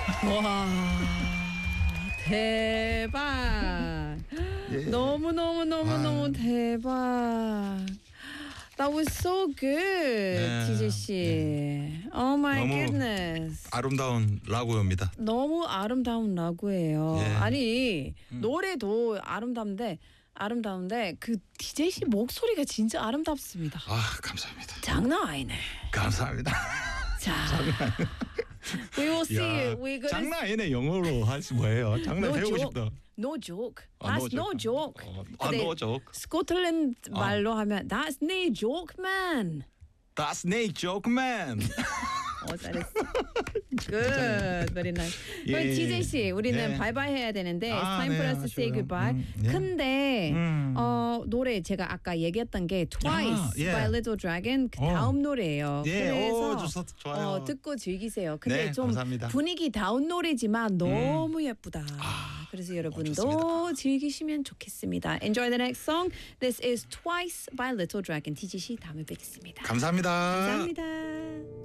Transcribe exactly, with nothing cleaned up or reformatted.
와 대박. 예. 너무 너무 너무 아. 너무 대박. That was so good, 네. 티제 씨. Oh my 너무 goodness. 아름다운 라구요입니다. 너무 아름다운 라구예요. 예. 아니 음. 노래도 아름다운데 아름다운데 그 티제 씨 목소리가 진짜 아름답습니다. 아 감사합니다. 장난 아니네. 감사합니다. 자, we will see. 야, We gonna 장난 아니네. 영어로 할수 뭐예요? 장난 No 배우고 joke. 싶다. No joke. 아, That's no joke. 어, 아, 근데 no joke. 스코틀랜드 아. 말로 하면 That's no joke, man. That's Snake Joke Man. 어 잘했어. Good, very nice. 그럼 예. 티제 씨, 우리는 네. 바이바이 해야 되는데 It's 아, time for 네, us to say 아쉬워요. goodbye. 음, 네. 근데 음. 어 노래 제가 아까 얘기했던 게 Twice 아, 예. by Little Dragon 그 어. 다음 노래예요. 예, 그래서 오, 좋- 좋아요. 어, 듣고 즐기세요. 근데 네, 좀 감사합니다. 분위기 다운 노래지만 너무 예쁘다. 아, 그래서 어, 여러분도 좋습니다. 즐기시면 좋겠습니다. Enjoy the next song. This is Twice by Little Dragon. 티지 씨 다음에 뵙겠습니다. 감사합니다. 감사합니다.